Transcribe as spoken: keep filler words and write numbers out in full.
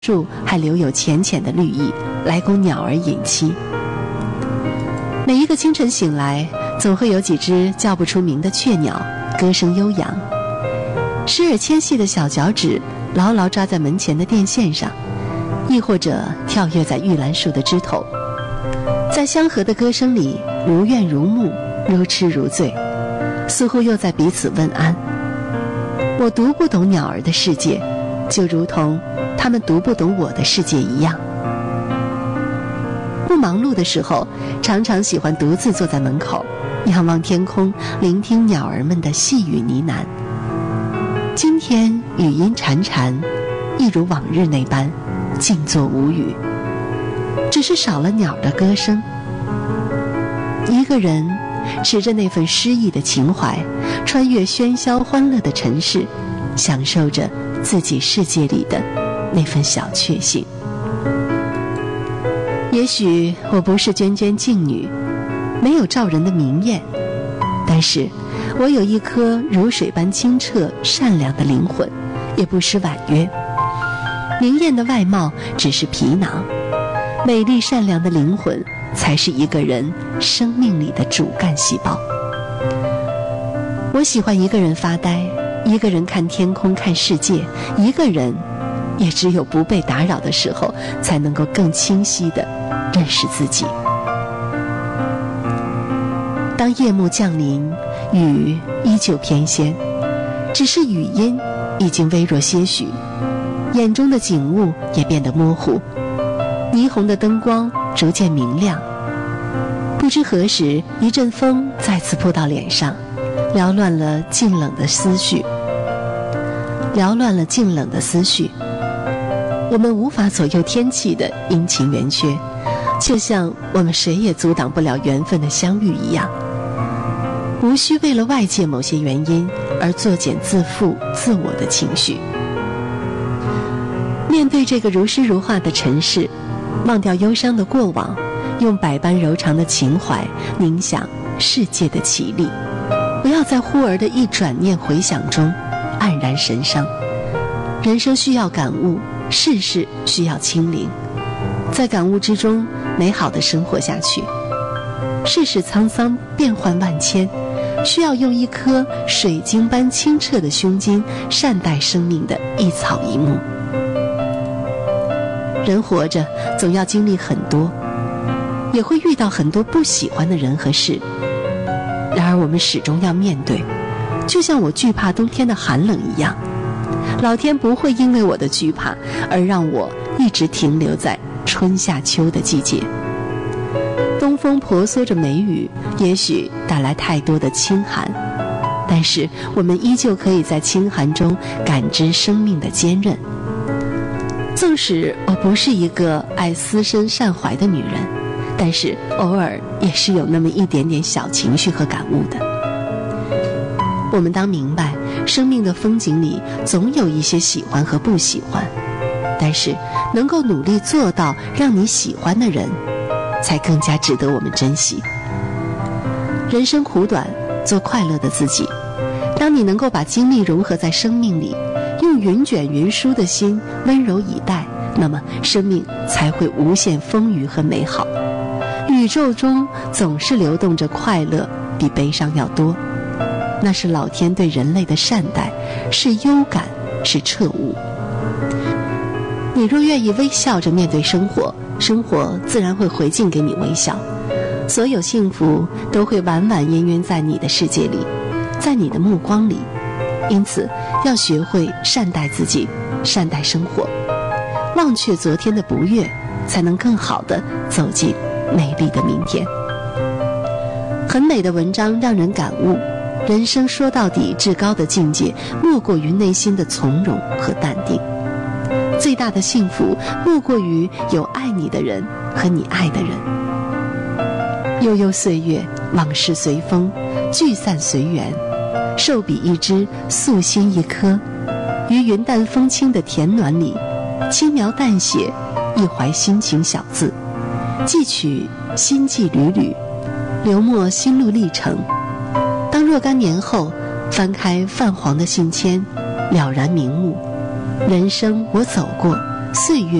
树还留有浅浅的绿意，来供鸟儿饮栖。每一个清晨醒来，总会有几只叫不出名的雀鸟，歌声悠扬，时而纤细的小脚趾牢牢抓在门前的电线上，亦或者跳跃在玉兰树的枝头，在相和的歌声里如怨如慕，如痴如醉，似乎又在彼此问安。我读不懂鸟儿的世界，就如同他们读不懂我的世界一样。不忙碌的时候，常常喜欢独自坐在门口，仰望天空，聆听鸟儿们的细语呢喃。今天语音潺潺，一如往日那般静坐无语，只是少了鸟的歌声。一个人持着那份诗意的情怀，穿越喧嚣欢乐的尘世，享受着自己世界里的那份小确幸。也许我不是涓涓静女，没有照人的明艳，但是我有一颗如水般清澈善良的灵魂，也不失婉约。明艳的外貌只是皮囊，美丽善良的灵魂才是一个人生命里的主干细胞。我喜欢一个人发呆，一个人看天空看世界，一个人也只有不被打扰的时候，才能够更清晰地认识自己。当夜幕降临，雨依旧偏跹，只是语音已经微弱些许，眼中的景物也变得模糊，霓虹的灯光逐渐明亮。不知何时，一阵风再次扑到脸上，缭乱了静冷的思绪缭乱了静冷的思绪。我们无法左右天气的阴晴圆缺，就像我们谁也阻挡不了缘分的相遇一样，无需为了外界某些原因而作茧自缚自我的情绪。面对这个如诗如画的尘世，忘掉忧伤的过往，用百般柔肠的情怀凝想世界的绮丽，不要在忽而的一转念回想中黯然神伤。人生需要感悟，世事需要清零，在感悟之中美好的生活下去。世事沧桑，变幻万千，需要用一颗水晶般清澈的胸襟善待生命的一草一木。人活着总要经历很多，也会遇到很多不喜欢的人和事，然而我们始终要面对，就像我惧怕冬天的寒冷一样，老天不会因为我的惧怕而让我一直停留在春夏秋的季节。东风婆娑着梅雨，也许带来太多的清寒，但是我们依旧可以在清寒中感知生命的坚韧。纵使我不是一个爱思深善怀的女人，但是偶尔也是有那么一点点小情绪和感悟的。我们当明白，生命的风景里总有一些喜欢和不喜欢，但是能够努力做到让你喜欢的人，才更加值得我们珍惜。人生苦短，做快乐的自己。当你能够把精力融合在生命里，用云卷云舒的心温柔以待，那么生命才会无限丰腴和美好。宇宙中总是流动着快乐，比悲伤要多。那是老天对人类的善待，是忧感，是彻悟。你若愿意微笑着面对生活，生活自然会回敬给你微笑。所有幸福都会婉婉氤氲在你的世界里，在你的目光里。因此要学会善待自己，善待生活，忘却昨天的不悦，才能更好地走进美丽的明天。很美的文章让人感悟，人生说到底至高的境界莫过于内心的从容和淡定。最大的幸福莫过于有爱你的人和你爱的人。悠悠岁月，往事随风，聚散随缘，寿比一枝，素心一颗。于云淡风轻的甜暖里，轻描淡写一怀心情小字，记取心迹缕缕，流墨心路历程。当若干年后翻开泛黄的信笺，了然明目，人生我走过， 岁月